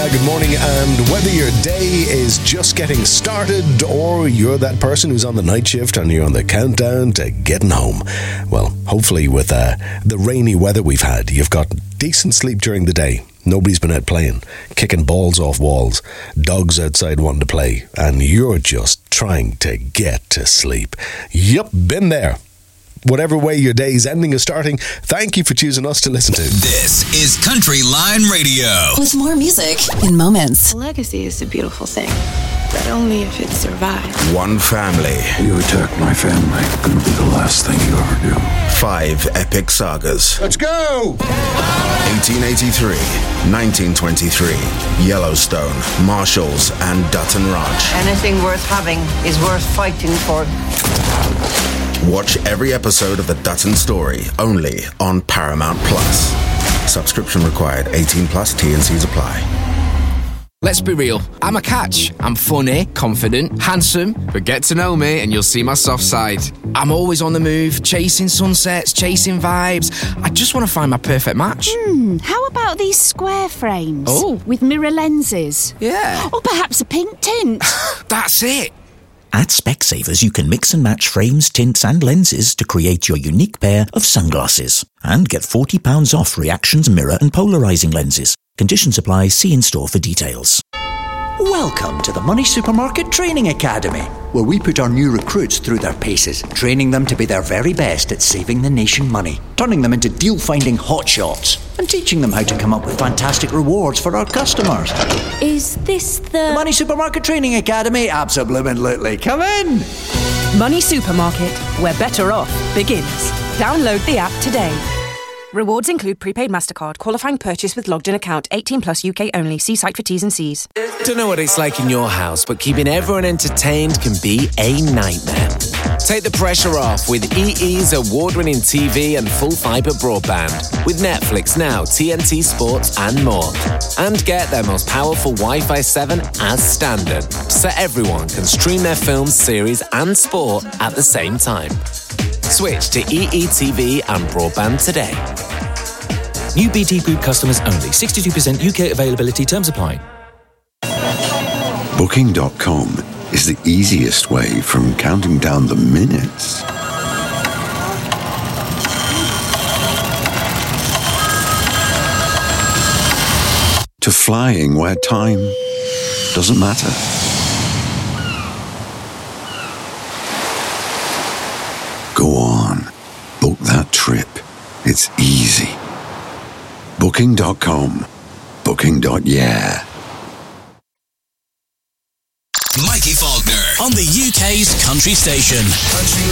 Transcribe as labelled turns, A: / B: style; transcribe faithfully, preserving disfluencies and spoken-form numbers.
A: Uh, good morning, and whether your day is just getting started or you're that person who's on the night shift and you're on the countdown to getting home, well, hopefully with uh, the rainy weather we've had, you've got decent sleep during the day. Nobody's been out playing, kicking balls off walls, dogs outside wanting to play, and you're just trying to get to sleep. Yup, been there. Whatever way your day's ending is starting, thank you for choosing us to listen to.
B: This is Country Line Radio.
C: With more music in moments.
D: Legacy is a beautiful thing, but only if it survives.
B: One family.
E: You attack my family, gonna be the last thing you ever do.
B: Five epic sagas.
A: Let's go!
B: eighteen eighty-three, nineteen twenty-three, Yellowstone, Marshalls, and Dutton Ranch.
F: Anything worth having is worth fighting for.
B: Watch every episode of The Dutton Story, only on Paramount Plus. Subscription required. eighteen plus. T and C's apply.
G: Let's be real, I'm a catch. I'm funny, confident, handsome, but get to know me and you'll see my soft side. I'm always on the move, chasing sunsets, chasing vibes. I just want to find my perfect match.
H: Hmm, how about these square frames?
G: Oh.
H: With mirror lenses?
G: Yeah.
H: Or perhaps a pink tint?
G: That's it.
I: At Specsavers, you can mix and match frames, tints and lenses to create your unique pair of sunglasses. And get forty pounds off Reactions mirror and polarising lenses. Conditions apply. See in-store for details.
J: Welcome to the Money Supermarket Training Academy, where we put our new recruits through their paces, training them to be their very best at saving the nation money, turning them into deal-finding hotshots, and teaching them how to come up with fantastic rewards for our customers.
H: Is this the...
J: The Money Supermarket Training Academy? Absolutely. Come in!
K: Money Supermarket, where better off begins. Download the app today. Rewards include prepaid MasterCard, qualifying purchase with logged-in account, eighteen plus U K only. See site for T's and C's.
L: Don't know what it's like in your house, but keeping everyone entertained can be a nightmare. Take the pressure off with E E's award-winning T V and full fibre broadband. With Netflix Now, T N T Sports and more. And get their most powerful Wi-Fi seven as standard, so everyone can stream their films, series and sport at the same time. Switch to E E T V and broadband today.
M: New B T Group customers only. sixty-two percent U K availability. Terms apply.
E: Booking dot com is the easiest way from counting down the minutes to flying where time doesn't matter. Go on, book that trip. It's easy. Booking dot com. Booking. Yeah.
B: Mikey Faulkner on the U K's country station. Country